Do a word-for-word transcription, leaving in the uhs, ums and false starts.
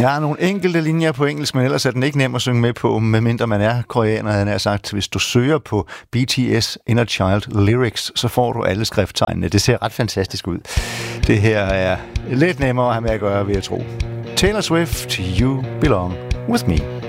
Jeg har nogle enkelte linjer på engelsk, men ellers er den ikke nem at synge med på, medmindre man er koreaner, havde jeg sagt. Hvis du søger på B T S Inner Child Lyrics, så får du alle skrifttegnene. Det ser ret fantastisk ud. Det her er lidt nemmere at have med at gøre, vil jeg tro. Taylor Swift, You Belong With Me.